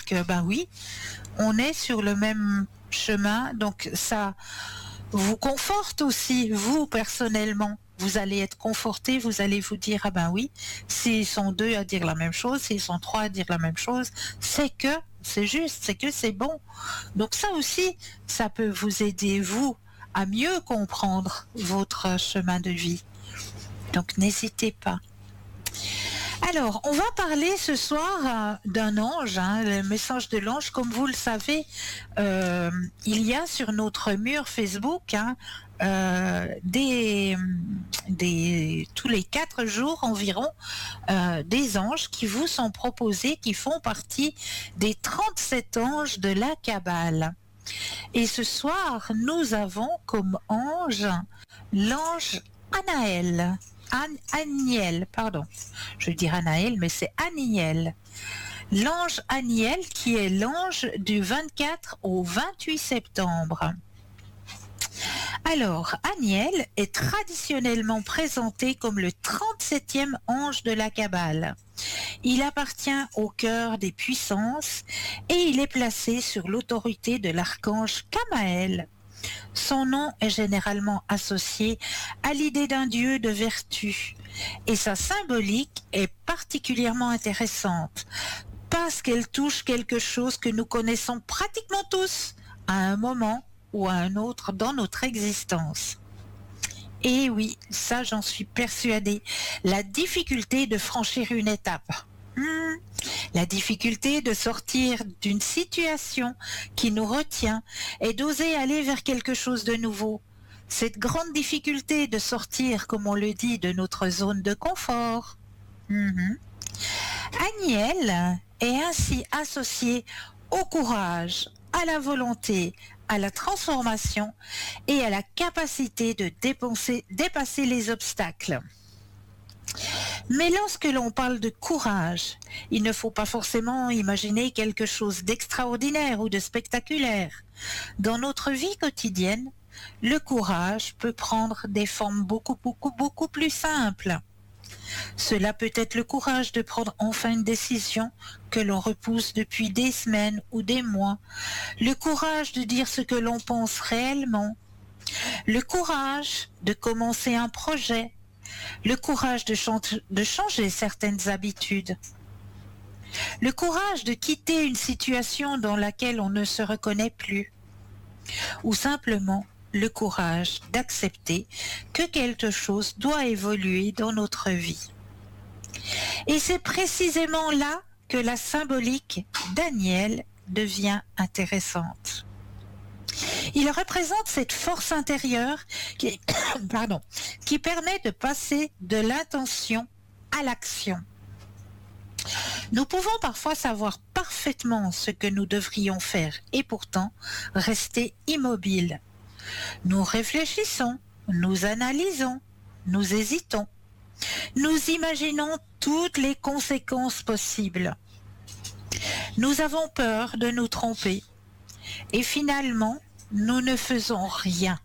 que, ben oui, on est sur le même chemin, donc ça vous conforte aussi, vous personnellement. Vous allez être conforté, vous allez vous dire, ah ben oui, s'ils sont deux à dire la même chose, s'ils sont trois à dire la même chose, c'est que c'est juste, c'est que c'est bon. Donc ça aussi, ça peut vous aider, vous, à mieux comprendre votre chemin de vie. Donc n'hésitez pas. Alors, on va parler ce soir d'un ange, le message de l'ange. Comme vous le savez, il y a sur notre mur Facebook tous les 4 jours environ des anges qui vous sont proposés, qui font partie des 37 anges de la Kabbale. Et ce soir, nous avons comme ange l'ange Anaël. Aniel, pardon. Je veux dire Anaël, mais c'est Aniel. L'ange Aniel qui est l'ange du 24 au 28 septembre. Alors, Aniel est traditionnellement présenté comme le 37e ange de la Kabbale. Il appartient au cœur des puissances et il est placé sur l'autorité de l'archange Kamaël. Son nom est généralement associé à l'idée d'un dieu de vertu et sa symbolique est particulièrement intéressante parce qu'elle touche quelque chose que nous connaissons pratiquement tous à un moment ou à un autre dans notre existence. Et oui, ça j'en suis persuadée, la difficulté de franchir une étape. La difficulté de sortir d'une situation qui nous retient et d'oser aller vers quelque chose de nouveau. Cette grande difficulté de sortir, comme on le dit, de notre zone de confort. Aniel est ainsi associé au courage, à la volonté, à la transformation et à la capacité de dépasser les obstacles. Mais lorsque l'on parle de courage, il ne faut pas forcément imaginer quelque chose d'extraordinaire ou de spectaculaire. Dans notre vie quotidienne, le courage peut prendre des formes beaucoup plus simples. Cela peut être le courage de prendre enfin une décision que l'on repousse depuis des semaines ou des mois, le courage de dire ce que l'on pense réellement, le courage de commencer un projet, le courage de changer certaines habitudes, le courage de quitter une situation dans laquelle on ne se reconnaît plus, ou simplement le courage d'accepter que quelque chose doit évoluer dans notre vie. Et c'est précisément là que la symbolique d'Aniel devient intéressante. Il représente cette force intérieure qui permet de passer de l'intention à l'action. Nous pouvons parfois savoir parfaitement ce que nous devrions faire et pourtant rester immobiles. Nous réfléchissons, nous analysons, nous hésitons. Nous imaginons toutes les conséquences possibles. Nous avons peur de nous tromper et finalement, nous ne faisons rien.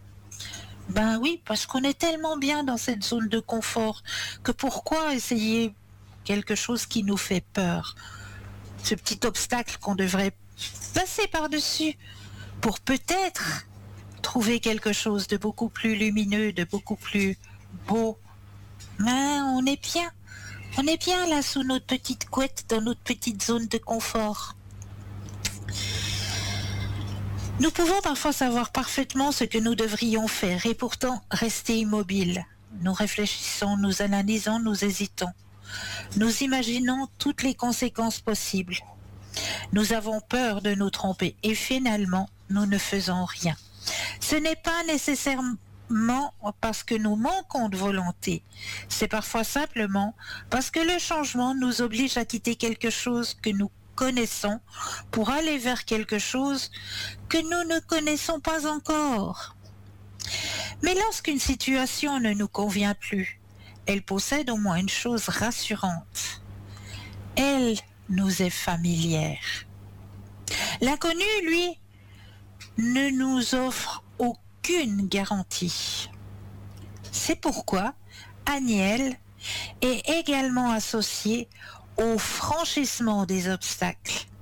Ben oui, parce qu'on est tellement bien dans cette zone de confort que pourquoi essayer quelque chose qui nous fait peur? Ce petit obstacle qu'on devrait passer par-dessus pour peut-être trouver quelque chose de beaucoup plus lumineux, de beaucoup plus beau. Ben, on est bien là sous notre petite couette, dans notre petite zone de confort. Nous pouvons parfois savoir parfaitement ce que nous devrions faire et pourtant rester immobiles. Nous réfléchissons, nous analysons, nous hésitons. Nous imaginons toutes les conséquences possibles. Nous avons peur de nous tromper et finalement, nous ne faisons rien. Ce n'est pas nécessairement parce que nous manquons de volonté. C'est parfois simplement parce que le changement nous oblige à quitter quelque chose que nous connaissons pour aller vers quelque chose que nous ne connaissons pas encore. Mais lorsqu'une situation ne nous convient plus, elle possède au moins une chose rassurante. Elle nous est familière. L'inconnu, lui, ne nous offre aucune garantie. C'est pourquoi Aniel est également associé au franchissement des obstacles.